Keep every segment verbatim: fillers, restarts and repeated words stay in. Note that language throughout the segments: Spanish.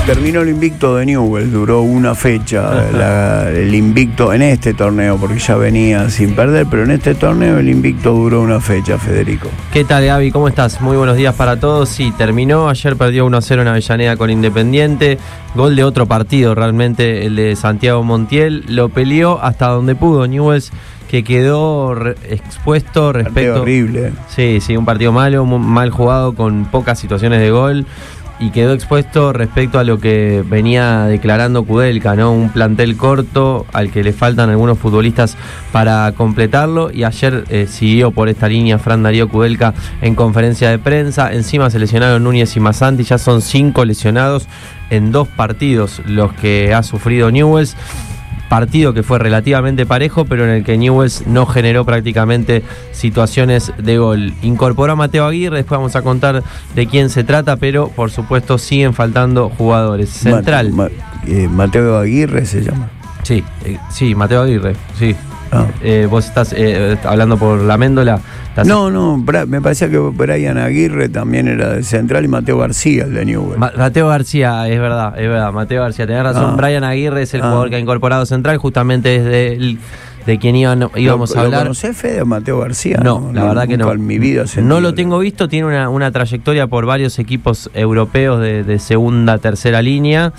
terminó el invicto de Newell's, duró una fecha la, el invicto en este torneo, porque ya venía sin perder, pero en este torneo el invicto duró una fecha, Federico. ¿Qué tal, Gaby? ¿Cómo estás? Muy buenos días para todos. Sí, terminó, ayer perdió uno a cero en Avellaneda con Independiente, gol de otro partido realmente, el de Santiago Montiel, lo peleó hasta donde pudo Newell's, que quedó re- expuesto respecto... Partido horrible. Sí, sí, un partido malo, muy mal jugado, con pocas situaciones de gol, y quedó expuesto respecto a lo que venía declarando Kudelka, ¿no? Un plantel corto al que le faltan algunos futbolistas para completarlo, y ayer eh, siguió por esta línea Fran Darío Kudelka en conferencia de prensa. Encima se lesionaron Núñez y Masanti, ya son cinco lesionados en dos partidos los que ha sufrido Newell's. Partido que fue relativamente parejo, pero en el que Newell's no generó prácticamente situaciones de gol. Incorporó a Mateo Aguirre, después vamos a contar de quién se trata, pero por supuesto siguen faltando jugadores. Central. Ma- Ma- eh, Mateo Aguirre se llama. Sí, eh, sí, Mateo Aguirre, sí. Ah. Eh, vos estás eh, hablando por la Méndola. ¿Estás... No, no, Bra- me parecía que Brian Aguirre también era de Central y Mateo García, el de Newell's. Ma- Mateo García, es verdad, es verdad, Mateo García, tenés razón. Ah. Brian Aguirre es el Ah. jugador que ha incorporado Central, justamente es de, el- de quien iban, íbamos ¿Lo, a hablar. ¿Lo conocés, Fede, Mateo García? No, la verdad que no. En mi vida no lo tengo visto, tiene una, una trayectoria por varios equipos europeos de, de segunda, tercera línea.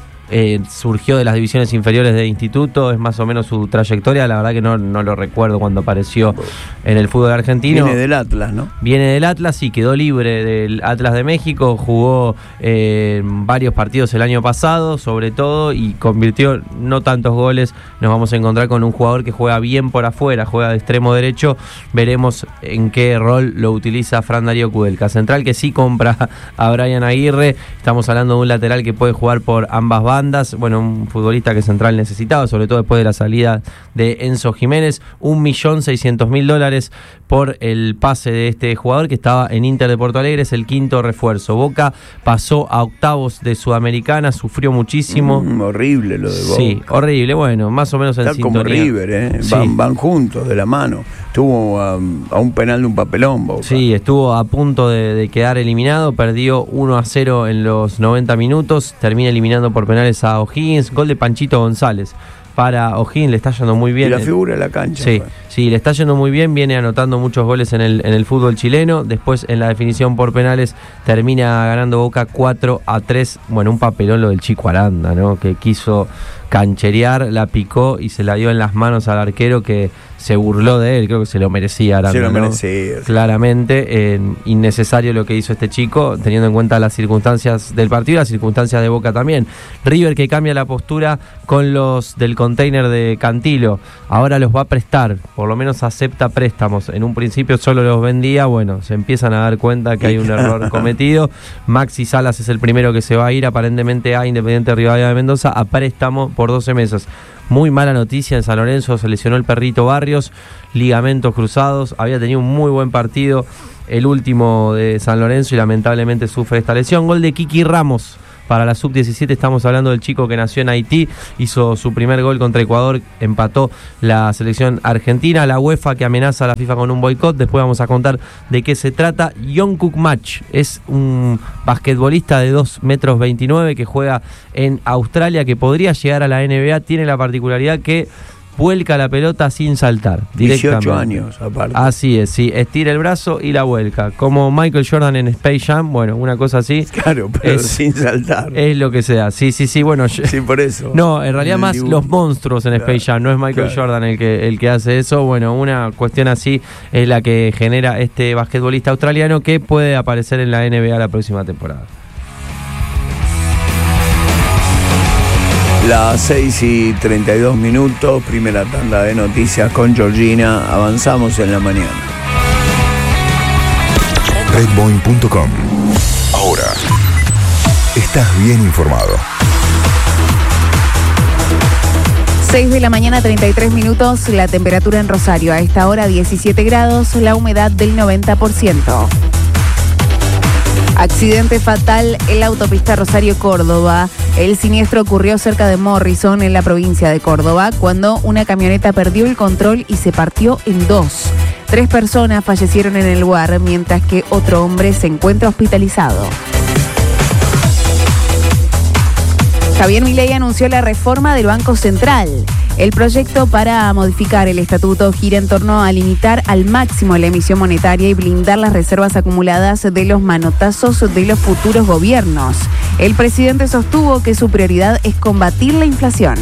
Eh, surgió de las divisiones inferiores de Instituto, es más o menos su trayectoria. La verdad que no, no lo recuerdo cuando apareció en el fútbol argentino. Viene del Atlas, ¿no? Viene del Atlas y quedó libre del Atlas de México, jugó eh, varios partidos el año pasado, sobre todo, y convirtió no tantos goles. Nos vamos a encontrar con un jugador que juega bien por afuera, juega de extremo derecho. Veremos en qué rol lo utiliza Fran Darío Kudelka. Central que sí compra a Brian Aguirre, estamos hablando de un lateral que puede jugar por ambas bandas. Bueno, un futbolista que Central necesitaba, sobre todo después de la salida de Enzo Jiménez. Un millón seiscientos mil dólares por el pase de este jugador que estaba en Inter de Porto Alegre, es el quinto refuerzo. Boca pasó a octavos de Sudamericana, sufrió muchísimo. Mm, horrible lo de Boca. Sí, horrible, bueno, más o menos en Está sintonía. como River, ¿eh? Sí. Van, van juntos, de la mano. Estuvo a, a un penal de un papelón, Boca. Sí, estuvo a punto de, de quedar eliminado, perdió uno a cero en los noventa minutos, termina eliminando por penales a O'Higgins, gol de Panchito González. Para O'Higgins le está yendo muy bien. Y la figura de la cancha. Sí, fue. sí, le está yendo muy bien, viene anotando muchos goles en el, en el fútbol chileno. Después en la definición por penales termina ganando Boca cuatro a tres. Bueno, un papelón lo del Chico Aranda, ¿no? Que quiso cancherear, la picó y se la dio en las manos al arquero, que se burló de él, creo que se lo merecía Aranda, Se lo ¿no? merecía. Sí. Claramente, eh, innecesario lo que hizo este chico, teniendo en cuenta las circunstancias del partido y las circunstancias de Boca también. River que cambia la postura con los del container de Cantilo, ahora los va a prestar, por lo menos acepta préstamos. En un principio solo los vendía, bueno, se empiezan a dar cuenta que hay un error cometido. Maxi Salas es el primero que se va a ir aparentemente a Independiente Rivadavia de Mendoza a préstamo por doce meses. Muy mala noticia en San Lorenzo, se lesionó el Perrito Barrios, ligamentos cruzados, había tenido un muy buen partido el último de San Lorenzo y lamentablemente sufre esta lesión. Gol de Kiki Ramos para la sub diecisiete, estamos hablando del chico que nació en Haití, hizo su primer gol contra Ecuador, empató la selección argentina. La UEFA que amenaza a la FIFA con un boicot, después vamos a contar de qué se trata. Jungkook Match es un basquetbolista de dos metros veintinueve que juega en Australia, que podría llegar a la N B A, tiene la particularidad que vuelca la pelota sin saltar. dieciocho años aparte. Así es, sí, estira el brazo y la vuelca. Como Michael Jordan en Space Jam, bueno, una cosa así. Claro, pero es, sin saltar. Es lo que sea, sí, sí, sí, bueno. Yo, sí, por eso. No, en realidad más dibujo. los monstruos en Space Jam, no es Michael claro. Jordan el que, el que hace eso. Bueno, una cuestión así es la que genera este basquetbolista australiano que puede aparecer en la N B A la próxima temporada. Las seis y treinta y dos minutos, primera tanda de noticias con Georgina. Avanzamos en la mañana. Redboeing punto com. Ahora estás bien informado. seis de la mañana, treinta y tres minutos, la temperatura en Rosario. A esta hora diecisiete grados, la humedad del noventa por ciento. Accidente fatal en la autopista Rosario-Córdoba. El siniestro ocurrió cerca de Morrison, en la provincia de Córdoba, cuando una camioneta perdió el control y se partió en dos. Tres personas fallecieron en el lugar, mientras que otro hombre se encuentra hospitalizado. Javier Milei anunció la reforma del Banco Central. El proyecto para modificar el estatuto gira en torno a limitar al máximo la emisión monetaria y blindar las reservas acumuladas de los manotazos de los futuros gobiernos. El presidente sostuvo que su prioridad es combatir la inflación.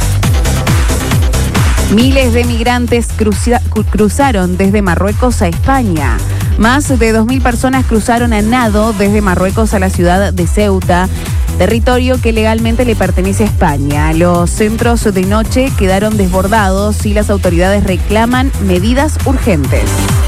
Miles de migrantes cruza- cruzaron desde Marruecos a España. Más de dos mil personas cruzaron a nado desde Marruecos a la ciudad de Ceuta, territorio que legalmente le pertenece a España. Los centros de noche quedaron desbordados y las autoridades reclaman medidas urgentes.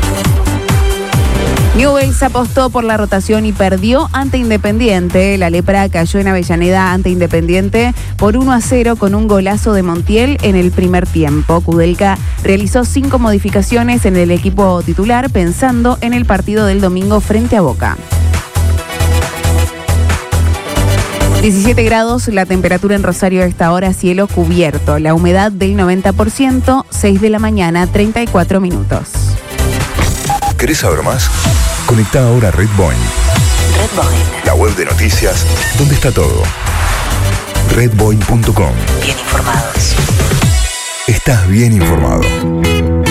Newell's apostó por la rotación y perdió ante Independiente. La Lepra cayó en Avellaneda ante Independiente por uno a cero con un golazo de Montiel en el primer tiempo. Kudelka realizó cinco modificaciones en el equipo titular pensando en el partido del domingo frente a Boca. diecisiete grados, la temperatura en Rosario a esta hora, cielo cubierto. La humedad del noventa por ciento, seis de la mañana, treinta y cuatro minutos. ¿Querés saber más? Conecta ahora a Redboin. Redboin. La web de noticias, donde está todo. redboin punto com. Bien informados. Estás bien informado.